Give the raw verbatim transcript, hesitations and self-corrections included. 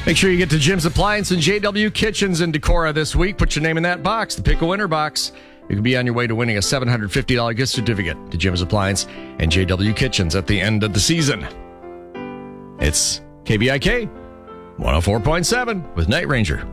Make sure you get to Jim's Appliance and J W Kitchens in Decorah this week. Put your name in that box, the Pick a Winner box. You can be on your way to winning a seven hundred fifty dollars gift certificate to Jim's Appliance and J W Kitchens at the end of the season. It's K B I K one oh four point seven with Night Ranger.